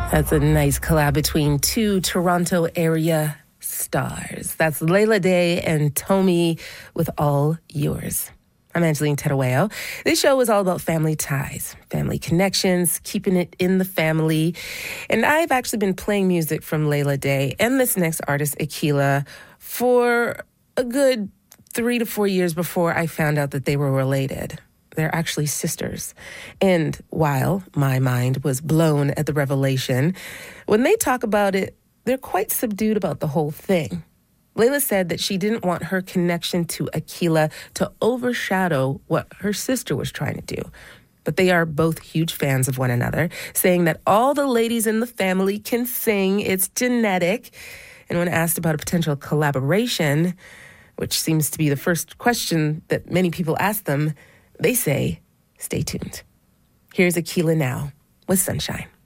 That's a nice collab between two Toronto area stars. That's Layla Day and Tomi with All Yours. I'm Angeline Terueo. This show is all about family ties, family connections, keeping it in the family. And I've actually been playing music from Layla Day and this next artist, Akila, for a good 3 to 4 years before I found out that they were related. They're actually sisters. And while my mind was blown at the revelation, when they talk about it, they're quite subdued about the whole thing. Layla said that she didn't want her connection to Akila to overshadow what her sister was trying to do. But they are both huge fans of one another, saying that all the ladies in the family can sing, it's genetic. And when asked about a potential collaboration, which seems to be the first question that many people ask them, they say, stay tuned. Here's Akila now with Sunshine.